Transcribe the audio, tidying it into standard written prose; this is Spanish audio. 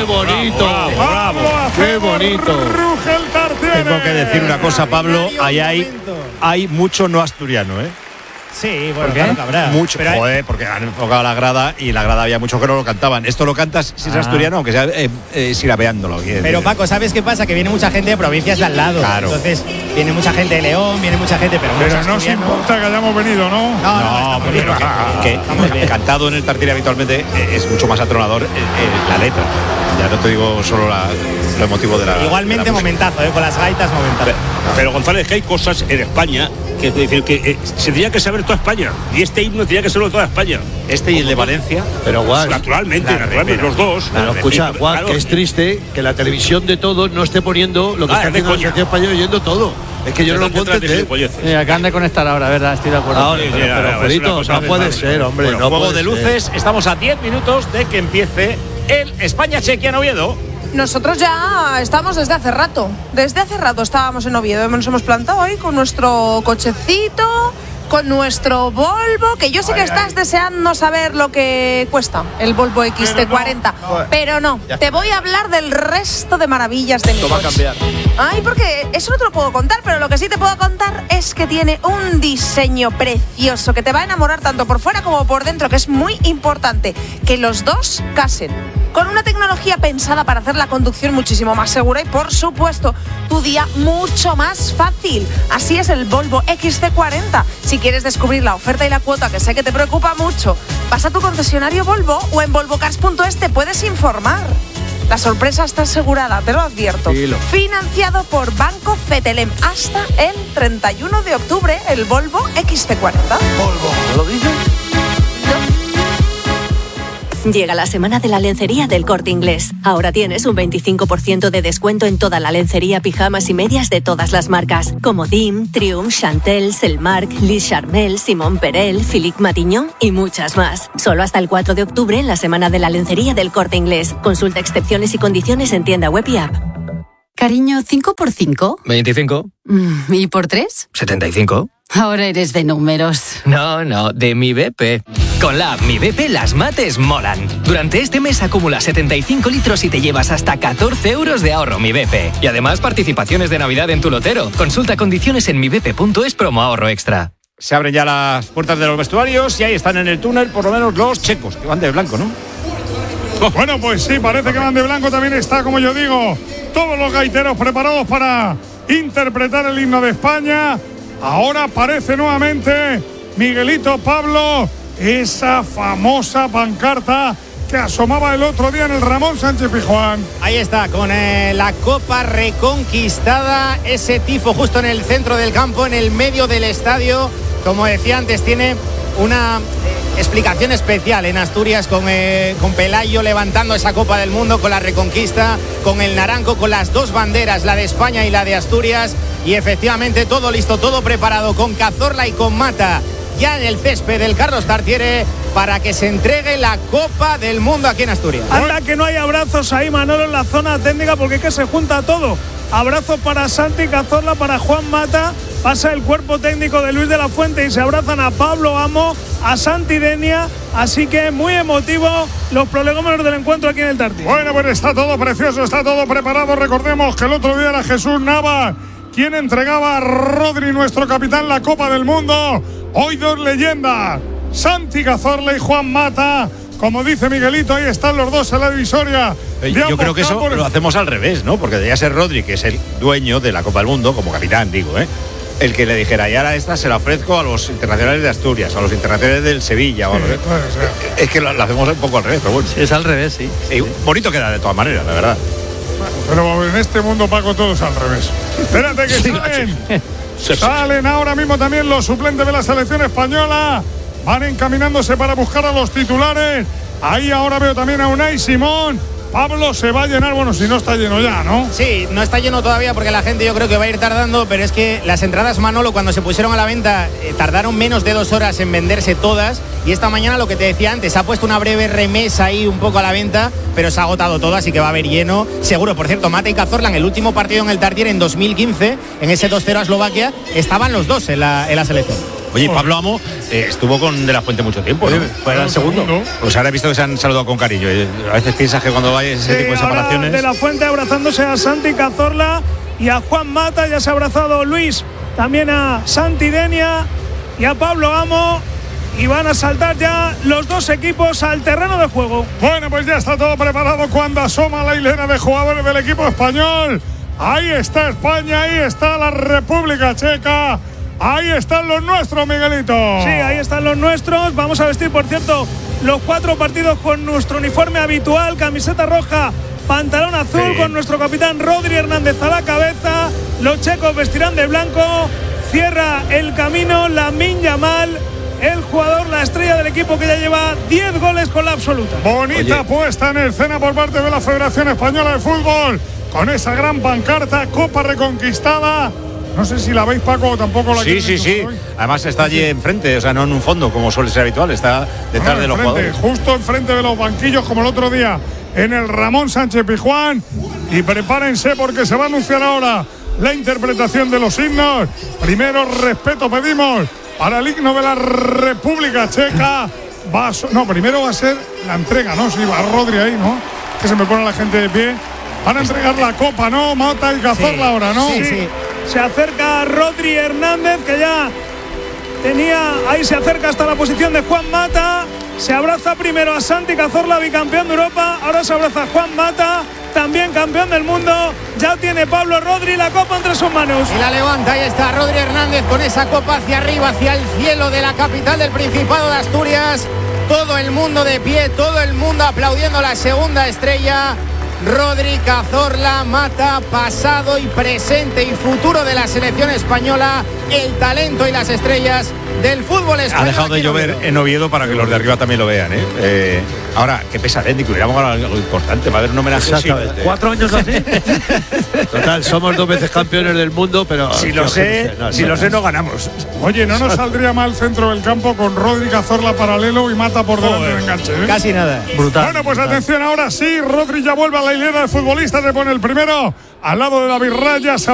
bonito! ¡Bravo! ¡Qué bonito! Ruge el Tartiere. Tengo que decir una cosa, Pablo. Ahí hay mucho no asturiano, ¿eh? Sí, bueno, claro que habrá. Mucho, pero joder, porque han enfocado la grada y la grada había mucho que no lo cantaban. Esto lo cantas si es asturiano, aunque sea sirabeándolo. Pero Paco, ¿sabes qué pasa? Que viene mucha gente de provincias de al lado. Claro. Entonces, viene mucha gente de León, viene mucha gente, pero no se importa que hayamos venido, ¿no? No, pero que cantado en el Tartiere habitualmente es mucho más atronador la letra. Ya no te digo solo lo emotivo de la. Igualmente de la momentazo, con las gaitas momentazo. Pero González, que hay cosas en España que decir que se tendría que saber toda España, y este himno tendría que serlo toda España. Este y el de Valencia. Pero Juan, naturalmente, los dos. pero escucha, Juan, claro, que es triste que la televisión de todos no esté poniendo lo que está haciendo la Asociación Española oyendo todo. Es que yo no lo puedo entender. Acaban de conectar ahora, ¿verdad? Estoy de acuerdo. Ahora, pero Julito, no puede ser, hombre. Bueno, no juego puede de luces. ser. Estamos a 10 minutos de que empiece el España-Chequia en Oviedo. Nosotros ya estamos desde hace rato. Desde hace rato estábamos en Oviedo. Nos hemos plantado ahí con nuestro cochecito, con nuestro Volvo, que yo sé que estás deseando saber lo que cuesta el Volvo XT40, pero no, te voy a hablar del resto de maravillas de mi coche. Va a cambiar. Ay, porque eso no te lo puedo contar, pero lo que sí te puedo contar es que tiene un diseño precioso que te va a enamorar tanto por fuera como por dentro, que es muy importante que los dos casen. Con una tecnología pensada para hacer la conducción muchísimo más segura y, por supuesto, tu día mucho más fácil. Así es el Volvo XC40. Si quieres descubrir la oferta y la cuota, que sé que te preocupa mucho, vas a tu concesionario Volvo o en volvocars.es te puedes informar. La sorpresa está asegurada, te lo advierto. Financiado por Banco Fetelem hasta el 31 de octubre, el Volvo XC40. Volvo, ¿no lo dices? Llega la semana de la lencería del Corte Inglés. Ahora tienes un 25% de descuento en toda la lencería, pijamas y medias de todas las marcas, como Dim, Triumph, Chantel, Selmark, Lis Charmel, Simón Perel, Philippe Matignon y muchas más. Solo hasta el 4 de octubre en la semana de la lencería del Corte Inglés. Consulta excepciones y condiciones en tienda web y app. Cariño, ¿5 por 5? 25. ¿Y por 3? 75. Ahora eres de números. No, de Mi BP. Con la app Mi BP las mates molan. Durante este mes acumula 75 litros y te llevas hasta 14 euros de ahorro Mi BP. Y además participaciones de Navidad en tu lotero. Consulta condiciones en mibp.es promo ahorro extra. Se abren ya las puertas de los vestuarios y ahí están en el túnel por lo menos los checos, que van de blanco, ¿no? Bueno, pues sí, parece que van de blanco. También está, como yo digo, todos los gaiteros preparados para interpretar el himno de España. Ahora aparece nuevamente Miguelito, Pablo, esa famosa pancarta que asomaba el otro día en el Ramón Sánchez Pizjuán. Ahí está, con la copa reconquistada, ese tifo justo en el centro del campo, en el medio del estadio. Como decía antes, tiene una explicación especial en Asturias, con Pelayo levantando esa Copa del Mundo, con la Reconquista, con el naranjo, con las dos banderas, la de España y la de Asturias. Y efectivamente todo listo, todo preparado, con Cazorla y con Mata ya en el césped del Carlos Tartiere para que se entregue la Copa del Mundo aquí en Asturias. Anda que no hay abrazos ahí, Manolo, en la zona técnica, porque es que se junta todo. Abrazos para Santi Cazorla, para Juan Mata. Pasa el cuerpo técnico de Luis de la Fuente y se abrazan a Pablo Amo, a Santi Denia. Así que muy emotivo los prolegómenos del encuentro aquí en el Tartiere. Bueno, pues está todo precioso, está todo preparado. Recordemos que el otro día era Jesús Nava quien entregaba a Rodri, nuestro capitán, la Copa del Mundo. Hoy dos leyendas, Santi Cazorla y Juan Mata. Como dice Miguelito, ahí están los dos en la divisoria. Yo creo que eso lo hacemos al revés, ¿no? Porque debería ser Rodri, que es el dueño de la Copa del Mundo, como capitán, digo, el que le dijera, y ahora esta se la ofrezco a los internacionales de Asturias, a los internacionales del Sevilla. Es que lo hacemos un poco al revés, pero bueno. Es al revés, sí. Bonito queda de todas maneras, la verdad. Pero en este mundo, Paco, todo es al revés. Espérate que salen ahora mismo también los suplentes de la selección española. Van encaminándose para buscar a los titulares. Ahí ahora veo también a Unai Simón. Pablo, se va a llenar, bueno, si no está lleno ya, ¿no? Sí, no está lleno todavía porque la gente yo creo que va a ir tardando, pero es que las entradas, Manolo, cuando se pusieron a la venta, tardaron menos de 2 horas en venderse todas, y esta mañana, lo que te decía antes, se ha puesto una breve remesa ahí un poco a la venta, pero se ha agotado todo, así que va a haber lleno seguro. Por cierto, Mata y Cazorla, en el último partido en el Tartiere en 2015, en ese 2-0 a Eslovaquia, estaban los dos en la selección. Oye, Pablo Amo estuvo con De la Fuente mucho tiempo, ¿no? Fue el segundo. Pues ahora he visto que se han saludado con cariño. A veces piensas que cuando hay ese tipo de separaciones. De la Fuente abrazándose a Santi Cazorla y a Juan Mata. Ya se ha abrazado Luis también a Santi Denia y a Pablo Amo. Y van a saltar ya los dos equipos al terreno de juego. Bueno, pues ya está todo preparado cuando asoma la hilera de jugadores del equipo español. Ahí está España, ahí está la República Checa. Ahí están los nuestros, Miguelito. Sí, ahí están los nuestros. Vamos a vestir, por cierto, los 4 partidos con nuestro uniforme habitual. Camiseta roja, pantalón azul, con nuestro capitán Rodri Hernández a la cabeza. Los checos vestirán de blanco. Cierra el camino Lamine Yamal, el jugador, la estrella del equipo que ya lleva 10 goles con la absoluta. Bonita puesta en escena por parte de la Federación Española de Fútbol, con esa gran pancarta, Copa reconquistada. No sé si la veis, Paco, o tampoco la Sí. Además está allí enfrente, o sea, no en un fondo, como suele ser habitual, está detrás de los jugadores. Justo enfrente de los banquillos, como el otro día en el Ramón Sánchez Pizjuán. Y prepárense porque se va a anunciar ahora la interpretación de los himnos. Primero, respeto pedimos para el himno de la República Checa. Primero va a ser la entrega, ¿no? Sí, va Rodri ahí, ¿no? Que se me pone la gente de pie. Van a entregar la copa, ¿no? Mata y Cazorla ahora, ¿no? Sí. Se acerca Rodri Hernández, que ya tenía, ahí se acerca hasta la posición de Juan Mata. Se abraza primero a Santi Cazorla, bicampeón de Europa. Ahora se abraza a Juan Mata, también campeón del mundo. Ya tiene Pablo Rodri la copa entre sus manos. Y la levanta, ahí está Rodri Hernández con esa copa hacia arriba, hacia el cielo de la capital del Principado de Asturias. Todo el mundo de pie, todo el mundo aplaudiendo la segunda estrella. Rodri, Cazorla, Mata, pasado y presente y futuro de la selección española, el talento y las estrellas del fútbol español. Ha dejado de llover en Oviedo para que los de arriba también lo vean, ¿eh? Ahora, qué pesadez, que hubiéramos algo importante, va a haber un homenaje. Exactamente. 4 años así. Total, somos 2 veces campeones del mundo, pero si lo sé, no ganamos. Oye, no nos saldría mal centro del campo con Rodri, Cazorla paralelo y Mata por delante de enganche, ¿eh? Casi nada. Brutal. Bueno, pues atención, ahora sí, Rodri ya vuelve a la hilera de futbolistas, le pone el primero al lado de David Raya.